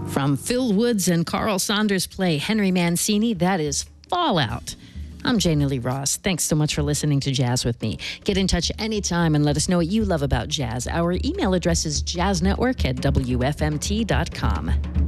From Phil Woods and Carl Saunders' play Henry Mancini, that is Fallout. I'm Jana Lee Ross. Thanks so much for listening to Jazz with me. Get in touch anytime and let us know what you love about jazz. Our email address is jazznetwork@wfmt.com.